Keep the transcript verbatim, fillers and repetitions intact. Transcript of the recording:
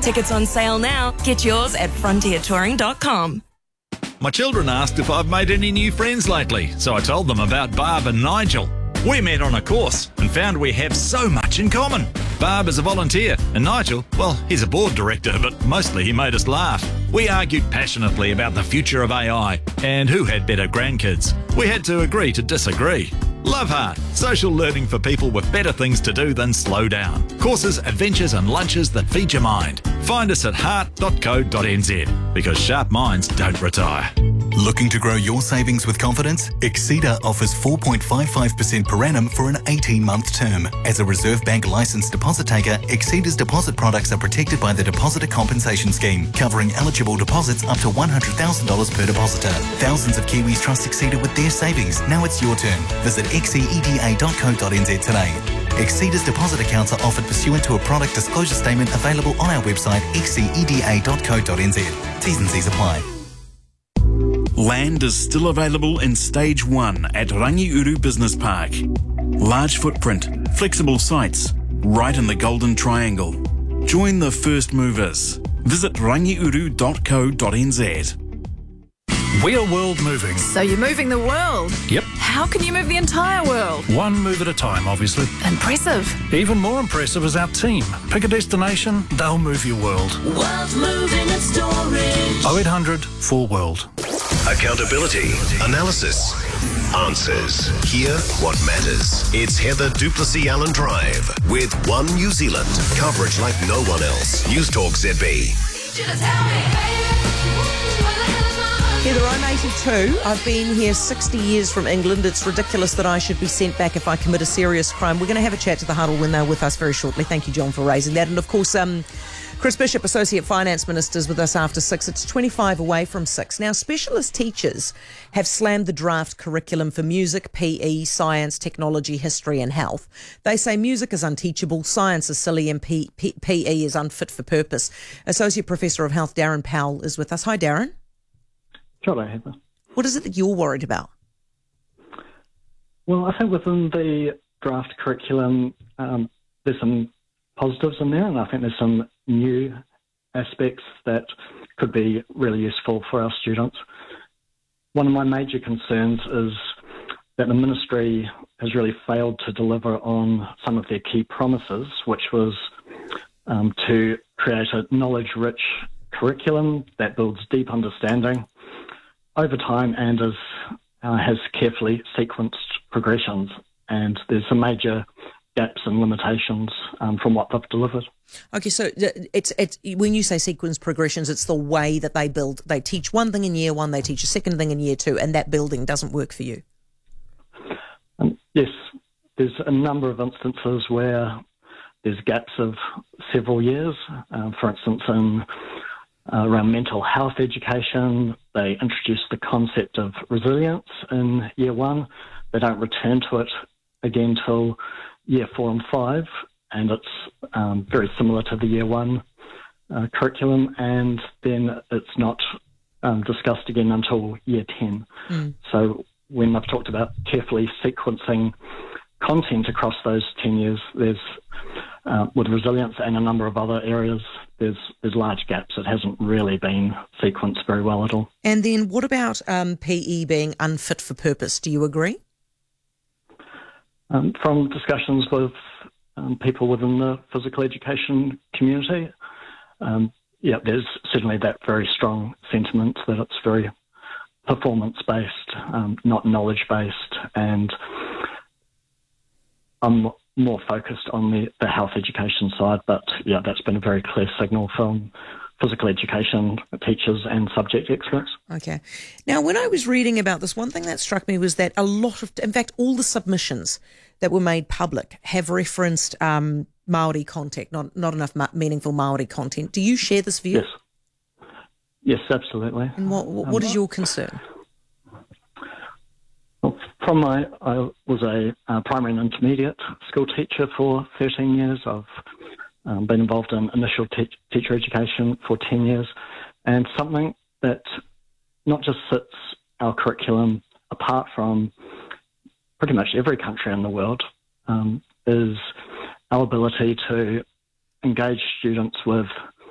Tickets on sale now. Get yours at frontier touring dot com. My children asked if I've made any new friends lately, so I told them about Barb and Nigel. We met on a course and found we have so much in common. Barb is a volunteer, and Nigel, well, he's a board director, but mostly he made us laugh. We argued passionately about the future of A I and who had better grandkids. We had to agree to disagree. Love Heart, social learning for people with better things to do than slow down. Courses, adventures and lunches that feed your mind. Find us at heart dot co dot n z because sharp minds don't retire. Looking to grow your savings with confidence? Exceeda offers four point five five percent per annum for an eighteen-month term. As a Reserve Bank licensed deposit taker, Exceeda's deposit products are protected by the Depositor Compensation Scheme, covering eligible deposits up to one hundred thousand dollars per depositor. Thousands of Kiwis trust Exceeda with their savings. Now it's your turn. Visit exceeda dot co dot n z today. Exceeda's deposit accounts are offered pursuant to a product disclosure statement available on our website exceeda dot co dot n z. T's and C's apply. Land is still available in Stage one at Rangiuru Business Park. Large footprint, flexible sites, right in the Golden Triangle. Join the first movers. Visit rangiuru dot co dot n z. We are world moving. So you're moving the world? Yep. How can you move the entire world? One move at a time, obviously. Impressive. Even more impressive is our team. Pick a destination, they'll move your world. World moving and storage. oh eight hundred four world. Accountability, analysis, answers. Hear what matters. It's Heather Duplessis Allen Drive with One New Zealand. Coverage like no one else. News Talk Z B. Heather, I'm eighty-two. I've been here sixty years from England. It's ridiculous that I should be sent back if I commit a serious crime. We're going to have a chat to the huddle when they're with us very shortly. Thank you, John, for raising that. And of course, um, Chris Bishop, Associate Finance Minister, is with us after six. It's twenty-five away from six. Now, specialist teachers have slammed the draft curriculum for music, P E, science, technology, history and health. They say music is unteachable, science is silly and P- P- PE is unfit for purpose. Associate Professor of Health Darren Powell is with us. Hi, Darren. Sure, Heather. What is it that you're worried about? Well, I think within the draft curriculum, um, there's some positives in there, and I think there's some new aspects that could be really useful for our students. One of my major concerns is that the ministry has really failed to deliver on some of their key promises, which was um, to create a knowledge-rich curriculum that builds deep understanding over time and is, uh, has carefully sequenced progressions. And there's some major gaps and limitations um, from what they've delivered. Okay, so it's it's when you say sequence progressions, it's the way that they build. They teach one thing in year one, they teach a second thing in year two, and that building doesn't work for you. Um, yes, there's a number of instances where there's gaps of several years. Uh, for instance, in uh, around mental health education, they introduce the concept of resilience in year one. They don't return to it again till year four and five, and it's um, very similar to the year one uh, curriculum, and then it's not um, discussed again until year ten. Mm. So when I've talked about carefully sequencing content across those ten years, there's uh, with resilience and a number of other areas, there's there's large gaps. It hasn't really been sequenced very well at all. And then what about um, P E being unfit for purpose? Do you agree? Um, from discussions with um, people within the physical education community, um, yeah, there's certainly that very strong sentiment that it's very performance-based, um, not knowledge-based, and I'm more focused on the, the health education side, but yeah, that's been a very clear signal from physical education teachers and subject experts. Okay. Now, when I was reading about this, one thing that struck me was that a lot of, in fact, all the submissions that were made public have referenced um, Māori content, not not enough ma- meaningful Māori content. Do you share this view? Yes. Yes, absolutely. And what what, what um, is your concern? Well, from my, I was a uh, primary and intermediate school teacher for thirteen years. I've Um, been involved in initial te- teacher education for ten years, and something that not just sets our curriculum apart from pretty much every country in the world um, is our ability to engage students with